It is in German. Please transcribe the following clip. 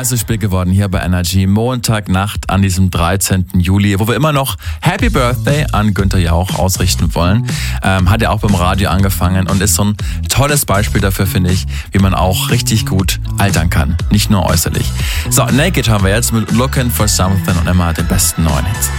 zu spät geworden hier bei Energy. Montagnacht an diesem 13. Juli, wo wir immer noch Happy Birthday an Günther Jauch ausrichten wollen. Hat er auch beim Radio angefangen und ist so ein tolles Beispiel dafür, finde ich, wie man auch richtig gut altern kann. Nicht nur äußerlich. So, Naked haben wir jetzt mit Looking for Something und immer den besten neuen Hits.